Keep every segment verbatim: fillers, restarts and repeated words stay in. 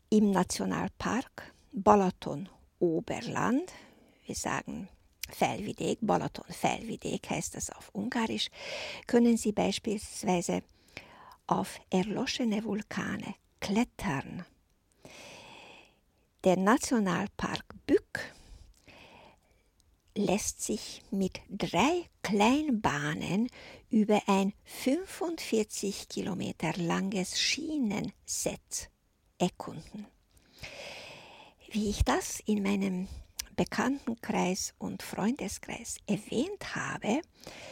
im Nationalpark Balaton-Oberland, wir sagen Felvidék, Balaton-Felvidék heißt das auf Ungarisch, können Sie beispielsweise auf erloschene Vulkane klettern. Der Nationalpark Bükk lässt sich mit drei Kleinbahnen über ein fünfundvierzig Kilometer langes Schienenset erkunden. Wie ich das in meinem Bekanntenkreis und Freundeskreis erwähnt habe,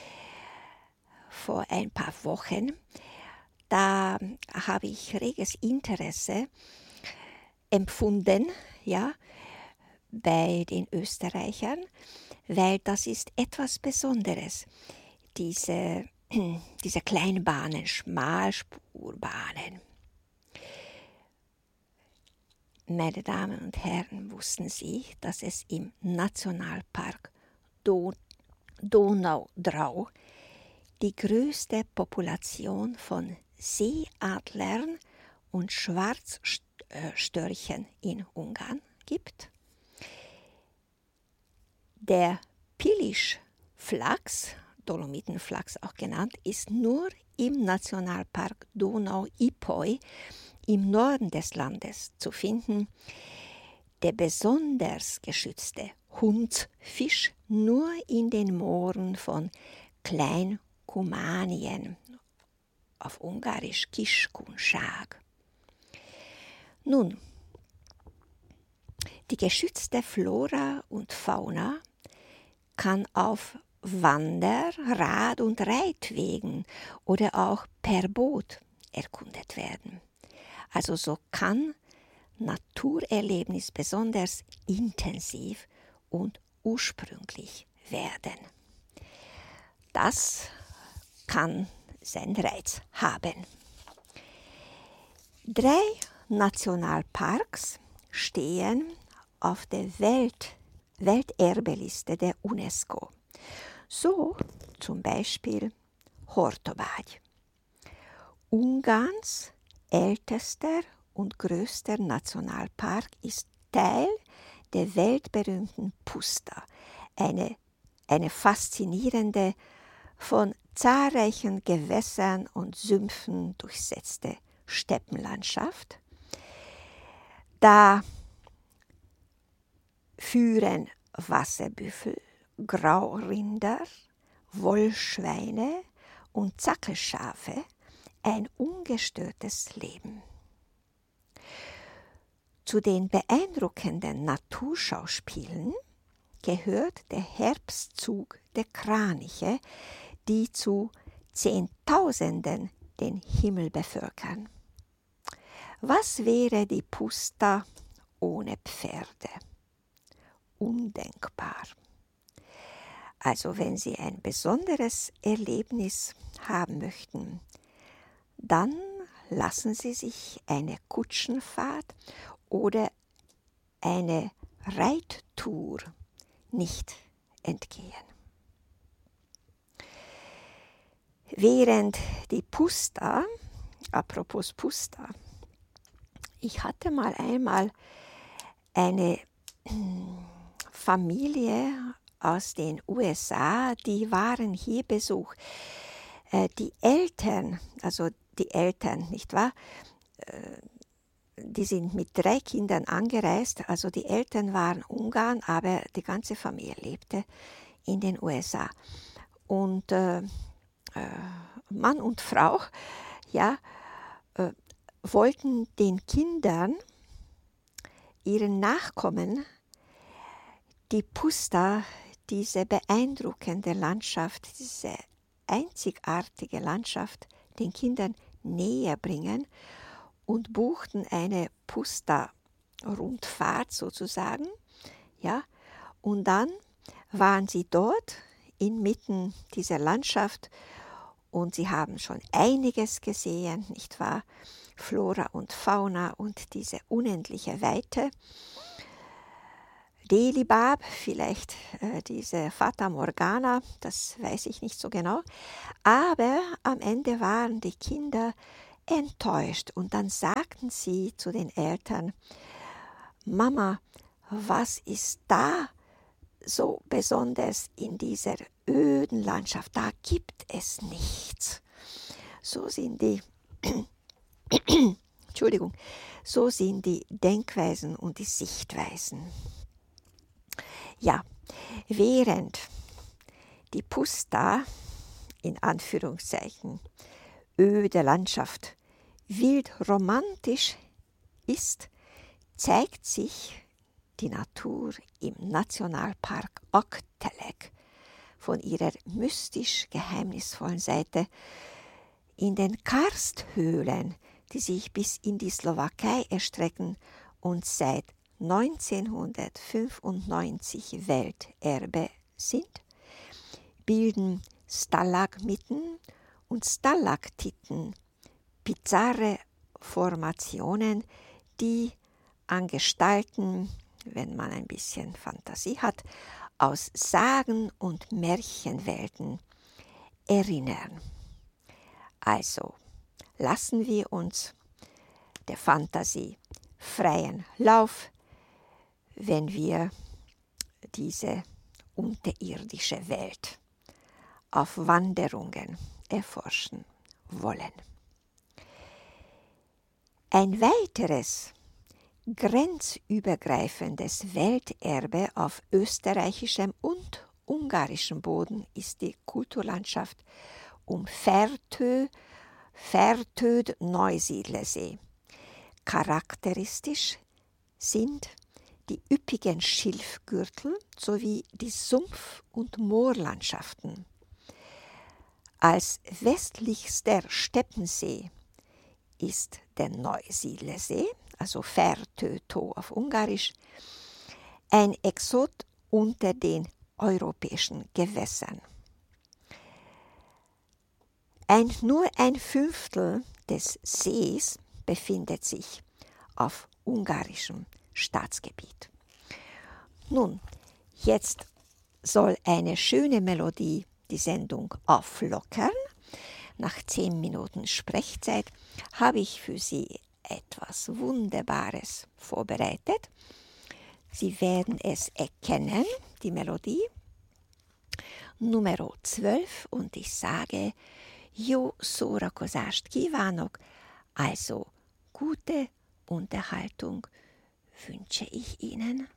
vor ein paar Wochen, da habe ich reges Interesse empfunden, ja, bei den Österreichern, weil das ist etwas Besonderes. Diese, diese Kleinbahnen, Schmalspurbahnen. Meine Damen und Herren, wussten Sie, dass es im Nationalpark Don- Donau-Drau die größte Population von Seeadlern und Schwarzstörchen in Ungarn gibt? Der Pilis-Flachs, Dolomitenflachs auch genannt, ist nur im Nationalpark Donau-Ipoly im Norden des Landes zu finden. Der besonders geschützte Hundsfisch nur in den Mooren von Klein-Kumanien, auf Ungarisch Kiskunság. Nun, die geschützte Flora und Fauna kann auf Wander-, Rad- und Reitwegen oder auch per Boot erkundet werden. Also so kann Naturerlebnis besonders intensiv und ursprünglich werden. Das kann seinen Reiz haben. Drei Nationalparks stehen auf der Welt, Welterbeliste der UNESCO. So zum Beispiel Hortobágy, Ungarns ältester und größter Nationalpark, ist Teil der weltberühmten Puszta, eine, eine faszinierende, von zahlreichen Gewässern und Sümpfen durchsetzte Steppenlandschaft. Da führen Wasserbüffel, Graurinder, Wollschweine und Zackelschafe ein ungestörtes Leben. Zu den beeindruckenden Naturschauspielen gehört der Herbstzug der Kraniche, die zu Zehntausenden den Himmel bevölkern. Was wäre die Puszta ohne Pferde? Undenkbar. Also wenn Sie ein besonderes Erlebnis haben möchten, dann lassen Sie sich eine Kutschenfahrt oder eine Reittour nicht entgehen. Während die Puszta, apropos Puszta, ich hatte mal einmal eine Familie aus den U S A, die waren hier Besuch. Die Eltern, also die Eltern, nicht wahr? Die sind mit drei Kindern angereist, also die Eltern waren Ungarn, aber die ganze Familie lebte in den U S A. Und äh, Mann und Frau, ja, äh, wollten den Kindern, ihren Nachkommen, die Puszta, diese beeindruckende Landschaft, diese einzigartige Landschaft den Kindern näher bringen und buchten eine Puszta-Rundfahrt sozusagen, ja, und dann waren sie dort inmitten dieser Landschaft und sie haben schon einiges gesehen, nicht wahr? Flora und Fauna und diese unendliche Weite. Delibab, vielleicht äh, diese Fata Morgana, das weiß ich nicht so genau. Aber am Ende waren die Kinder enttäuscht. Und dann sagten sie zu den Eltern: Mama, was ist da so besonders in dieser öden Landschaft? Da gibt es nichts. So sind die, Entschuldigung, so sind die Denkweisen und die Sichtweisen. Ja, während die Puszta, in Anführungszeichen, öde Landschaft wild romantisch ist, zeigt sich die Natur im Nationalpark Oktalek von ihrer mystisch geheimnisvollen Seite. In den Karsthöhlen, die sich bis in die Slowakei erstrecken und seit neunzehnhundertfünfundneunzig Welterbe sind, bilden Stalagmiten und Stalaktiten bizarre Formationen, die an Gestalten, wenn man ein bisschen Fantasie hat, aus Sagen- und Märchenwelten erinnern. Also lassen wir uns der Fantasie freien Lauf, wenn wir diese unterirdische Welt auf Wanderungen erforschen wollen. Ein weiteres grenzübergreifendes Welterbe auf österreichischem und ungarischem Boden ist die Kulturlandschaft um Fertö, Fertöd-Neusiedlersee. Charakteristisch sind die üppigen Schilfgürtel sowie die Sumpf- und Moorlandschaften. Als westlichster Steppensee ist der Neusiedlersee, also Fertő-tó auf Ungarisch, ein Exot unter den europäischen Gewässern. Ein, nur ein Fünftel des Sees befindet sich auf ungarischem Staatsgebiet. Nun, jetzt soll eine schöne Melodie die Sendung auflockern. Nach zehn Minuten Sprechzeit habe ich für Sie etwas Wunderbares vorbereitet. Sie werden es erkennen, die Melodie. Nummer zwölf, und ich sage: Jó szórakozást kívánok, also gute Unterhaltung wünsche ich Ihnen.